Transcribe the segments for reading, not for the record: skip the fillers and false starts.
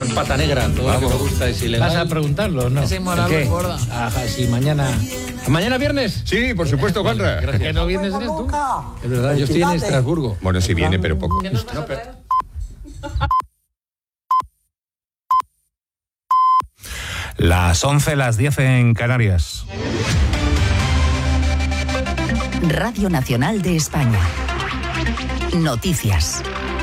pata negra, todo lo que me gusta es ilegal. ¿Vas a preguntarlo, no? Ese moral ¿Qué? gorda. Ajá, sí, mañana... ¿Mañana viernes? Sí, por supuesto, Juanra. ¿Que no vienes eres tú? Es verdad, yo estoy en Estrasburgo. Bueno, sí viene, pero poco. ¿Qué nos vas a traer? Las 11, las 10 en Canarias. Radio Nacional de España. Noticias.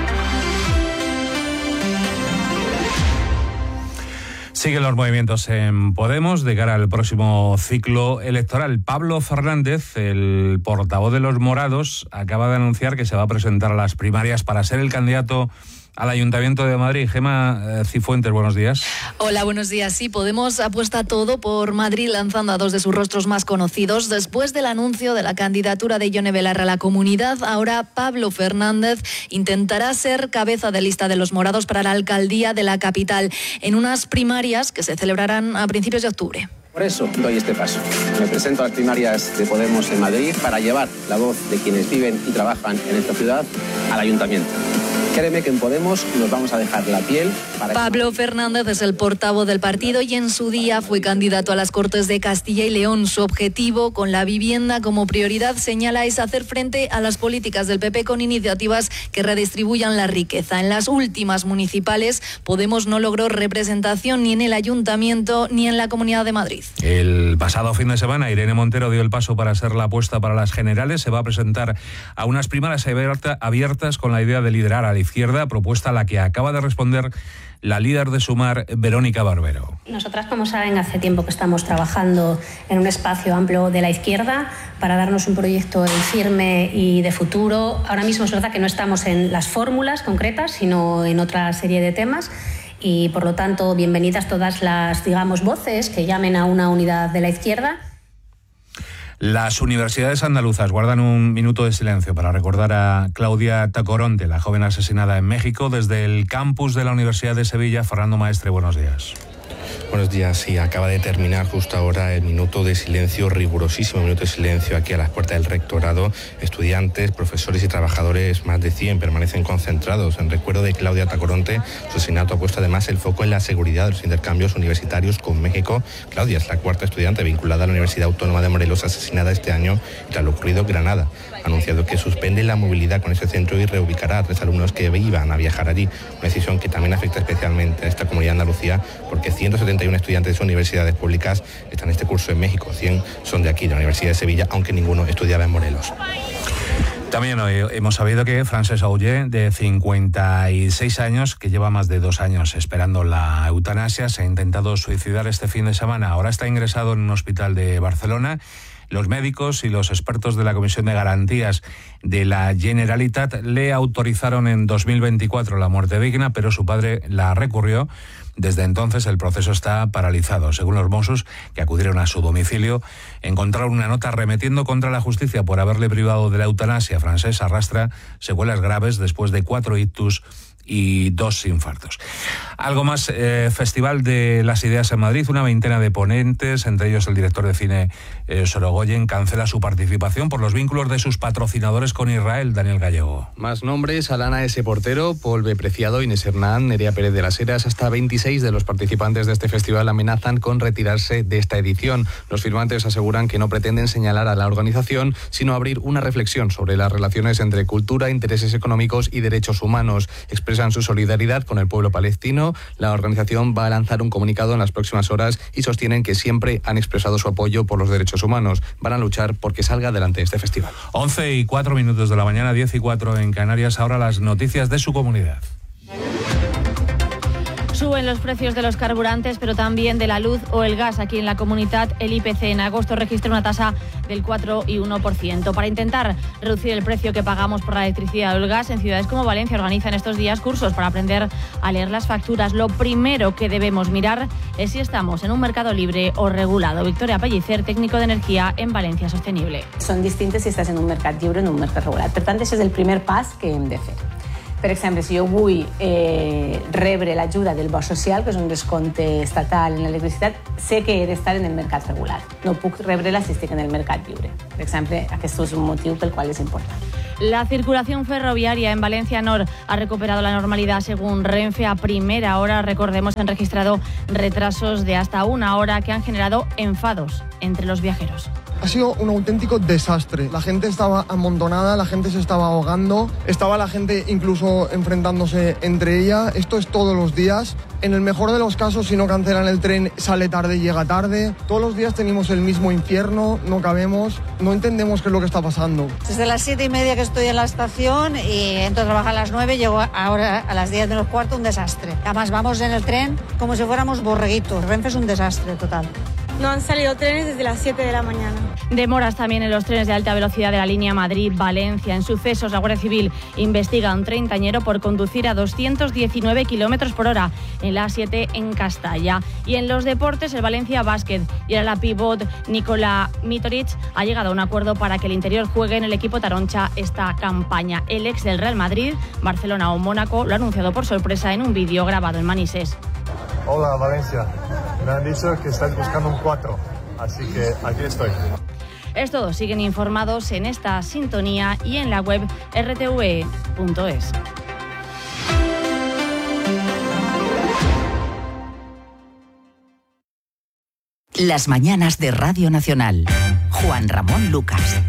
Siguen los movimientos en Podemos de cara al próximo ciclo electoral. Pablo Fernández, el portavoz de los morados, acaba de anunciar que se va a presentar a las primarias para ser el candidato al Ayuntamiento de Madrid. Gema Cifuentes, buenos días. Hola, buenos días. Sí, Podemos apuesta todo por Madrid, lanzando a dos de sus rostros más conocidos. Después del anuncio de la candidatura de Ione Belarra a la Comunidad, ahora Pablo Fernández intentará ser cabeza de lista de los morados para la alcaldía de la capital, en unas primarias que se celebrarán a principios de octubre. Por eso doy este paso. Me presento a las primarias de Podemos en Madrid para llevar la voz de quienes viven y trabajan en esta ciudad al Ayuntamiento. Créeme que en Podemos nos vamos a dejar la piel para... Pablo Fernández es el portavoz del partido y en su día fue candidato a las Cortes de Castilla y León. Su objetivo, con la vivienda como prioridad, señala, es hacer frente a las políticas del PP con iniciativas que redistribuyan la riqueza. En las últimas municipales, Podemos no logró representación ni en el Ayuntamiento ni en la Comunidad de Madrid. El pasado fin de semana, Irene Montero dio el paso para ser la apuesta para las generales. Se va a presentar a unas primarias abiertas con la idea de liderar a la izquierda, propuesta a la que acaba de responder la líder de Sumar, Verónica Barbero. Nosotras, como saben, hace tiempo que estamos trabajando en un espacio amplio de la izquierda para darnos un proyecto firme y de futuro. Ahora mismo es verdad que no estamos en las fórmulas concretas, sino en otra serie de temas. Y, por lo tanto, bienvenidas todas las, digamos, voces que llamen a una unidad de la izquierda. Las universidades andaluzas guardan un minuto de silencio para recordar a Claudia Tacoronte, la joven asesinada en México. Desde el campus de la Universidad de Sevilla, Fernando Maestre, buenos días. Buenos días, sí, acaba de terminar justo ahora el minuto de silencio, rigurosísimo minuto de silencio aquí a las puertas del rectorado. Estudiantes, profesores y trabajadores, más de 100, permanecen concentrados en recuerdo de Claudia Tacoronte. Su asesinato ha puesto además el foco en la seguridad de los intercambios universitarios con México. Claudia es la cuarta estudiante vinculada a la Universidad Autónoma de Morelos asesinada este año. Y tras lo ocurrido, Granada ha anunciado que suspende la movilidad con ese centro y reubicará a 3 alumnos que iban a viajar allí. Una decisión que también afecta especialmente a esta comunidad de Andalucía, porque 171 estudiantes de universidades públicas están en este curso en México. 100 son de aquí, de la Universidad de Sevilla, aunque ninguno estudiaba en Morelos. También hoy hemos sabido que Francesc Auger, de 56 años, que lleva más de 2 años esperando la eutanasia, se ha intentado suicidar este fin de semana. Ahora está ingresado en un hospital de Barcelona. Los médicos y los expertos de la Comisión de Garantías de la Generalitat le autorizaron en 2024 la muerte digna, pero su padre la recurrió. Desde entonces el proceso está paralizado. Según los Mossos, que acudieron a su domicilio, encontraron una nota arremetiendo contra la justicia por haberle privado de la eutanasia. Francesc arrastra secuelas graves después de 4 ictus y 2 infartos. Algo más, Festival de las Ideas en Madrid. Una veintena de ponentes, entre ellos el director de cine Sorogoyen, cancela su participación por los vínculos de sus patrocinadores con Israel. Daniel Gallego. Más nombres: Alana S. Portero, Paul B. Preciado, Inés Hernán, Nerea Pérez de las Heras. Hasta 26 de los participantes de este festival amenazan con retirarse de esta edición. Los firmantes aseguran que no pretenden señalar a la organización, sino abrir una reflexión sobre las relaciones entre cultura, intereses económicos y derechos humanos. Expresan su solidaridad con el pueblo palestino. La organización va a lanzar un comunicado en las próximas horas y sostienen que siempre han expresado su apoyo por los derechos humanos. Van a luchar porque salga adelante este festival. 11:04 de la mañana, 10:04 en Canarias. Ahora las noticias de su comunidad. Suben los precios de los carburantes, pero también de la luz o el gas. Aquí en la Comunidad, el IPC en agosto registró una tasa del 4,1%. Para intentar reducir el precio que pagamos por la electricidad o el gas, en ciudades como Valencia organizan estos días cursos para aprender a leer las facturas. Lo primero que debemos mirar es si estamos en un mercado libre o regulado. Victoria Pellicer, técnico de energia en Valencia Sostenible. Són distintes si estàs en un mercat lliure o en un mercat regulat. Per tant, això és el primer pas que hem de fer. Per exemple, si jo vull rebre l'ajuda del bo social, que és un descompte estatal en l'electricitat, sé que he d'estar en el mercat regular. No puc rebre-la si estic en el mercat lliure. Per exemple, aquest és un motiu pel qual és important. La circulación ferroviaria en Valencia Nord ha recuperado la normalidad según Renfe. A primera hora, recordemos, han registrado retrasos de hasta 1 hora que han generado enfados entre los viajeros. Ha sido un auténtico desastre. La gente estaba amontonada, la gente se estaba ahogando, estaba la gente incluso enfrentándose entre ella. Esto es todos los días. En el mejor de los casos, si no cancelan el tren, sale tarde y llega tarde. Todos los días tenemos el mismo infierno, no cabemos, no entendemos qué es lo que está pasando. Desde las 7:30 que estoy en la estación y entro a trabajar a las 9, llego ahora a las 10 menos cuarto, un desastre. Además vamos en el tren como si fuéramos borreguitos. Renfe es un desastre total. No han salido trenes desde las 7 de la mañana. Demoras también en los trenes de alta velocidad de la línea Madrid-Valencia. En sucesos, la Guardia Civil investiga a un treintañero por conducir a 219 kilómetros por hora en la A7 en Castalla. Y en los deportes, el Valencia Básquet y el ala pivot Nikola Mitoric ha llegado a un acuerdo para que el interior juegue en el equipo taroncha esta campaña. El ex del Real Madrid, Barcelona o Mónaco lo ha anunciado por sorpresa en un vídeo grabado en Manises. Hola Valencia, me han dicho que estáis buscando un 4, así que aquí estoy. Es todo, siguen informados en esta sintonía y en la web rtve.es. Las mañanas de Radio Nacional. Juan Ramón Lucas.